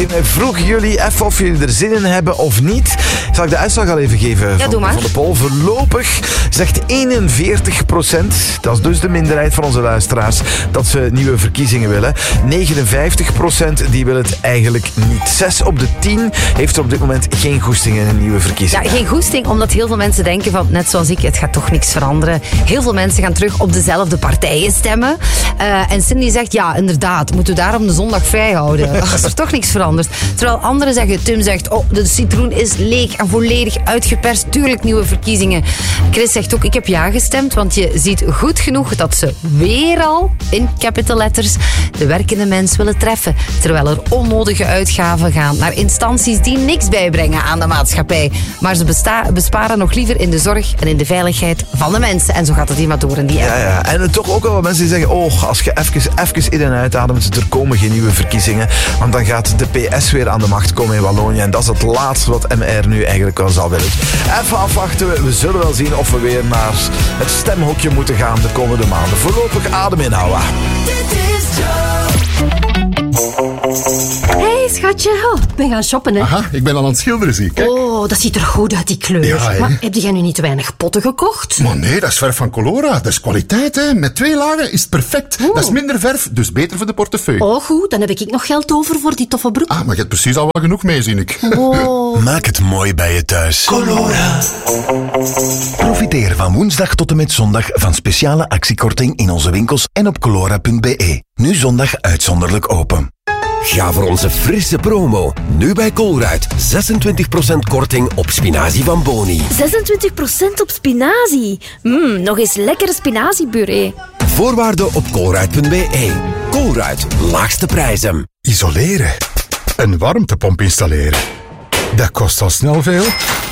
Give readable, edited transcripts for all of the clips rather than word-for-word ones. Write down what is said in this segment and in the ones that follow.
wij vroegen jullie even of jullie er zin in hebben of niet. Zal ik de uitslag al even geven van de poll? Voorlopig zegt 41%, dat is dus de minderheid van onze luisteraars, dat ze nieuwe verkiezingen willen. 59% die wil het eigenlijk niet. 6 op de 10 heeft op dit moment geen goesting in een nieuwe verkiezingen. Ja, geen goesting, omdat heel veel mensen denken van, net zoals ik, het gaat toch niks veranderen. Heel veel mensen gaan terug op dezelfde partijen stemmen. En Cindy zegt, ja, inderdaad, moeten we daarom de zondag vrij houden als er toch niks verandert. Terwijl anderen zeggen, Tim zegt, de citroen is leeg en volledig uitgeperst. Tuurlijk nieuwe verkiezingen. Chris zegt ook, ik heb ja gestemd, want je ziet goed genoeg dat ze weer al, in capital letters, de werkende mens willen treffen. Terwijl er onnodige uitgaven gaan naar instanties die niks bijbrengen aan de maatschappij. Maar ze besparen nog liever in de zorg en in de veiligheid van de mensen. En zo gaat het hier maar door in die app. Ja. En toch ook wel wat mensen die zeggen, als je even in en uitademt, er komen geen nieuwe verkiezingen. Want dan gaat de PS weer aan de macht komen in Wallonië. En dat is het laatste wat MR nu eigenlijk wel zal willen. Even afwachten. We zullen wel zien of we weer naar het stemhokje moeten gaan de komende maanden. Voorlopig adem inhouden. Hey schatje, ik ben gaan shoppen, hè. Aha, ik ben al aan het schilderen, zie ik. Kijk. Oh, dat ziet er goed uit, die kleur. Ja, maar heb jij nu niet te weinig potten gekocht? Maar nee, dat is verf van Colora. Dat is kwaliteit, hè. Met 2 lagen is het perfect. Dat is minder verf, dus beter voor de portefeuille. Oh, goed, dan heb ik nog geld over voor die toffe broek. Ah, maar je hebt precies al wel genoeg mee, zie ik. Oh. Maak het mooi bij je thuis. Colora. Profiteer van woensdag tot en met zondag van speciale actiekorting in onze winkels en op colora.be. Nu zondag uitzonderlijk open. Ga voor onze frisse promo. Nu bij Colruyt. 26% korting op spinazie van Boni. 26% op spinazie? Nog eens lekkere spinaziepuree. Voorwaarden op colruyt.be. Colruyt. Laagste prijzen. Isoleren. Een warmtepomp installeren. Dat kost al snel veel.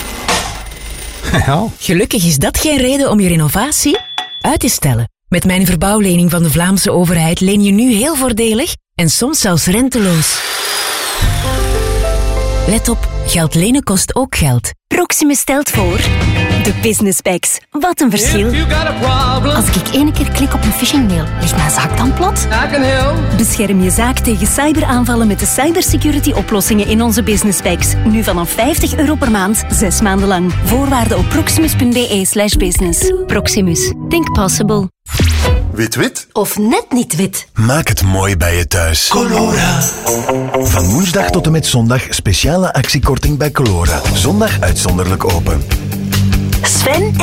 Ja. Gelukkig is dat geen reden om je renovatie uit te stellen. Met mijn verbouwlening van de Vlaamse overheid leen je nu heel voordelig en soms zelfs renteloos. Let op, geld lenen kost ook geld. Proximus stelt voor de Business Packs. Wat een verschil. Als ik 1 keer klik op een phishingmail, ligt mijn zaak dan plat? Bescherm je zaak tegen cyberaanvallen met de cybersecurity oplossingen in onze Business Packs. Nu vanaf €50 per maand, 6 maanden lang. Voorwaarden op proximus.be/business. Proximus. Think possible. Wit-wit? Of net niet wit. Maak het mooi bij je thuis. Colora. Van woensdag tot en met zondag speciale actiekorting bij Colora. Zondag uitzonderlijk open. Sven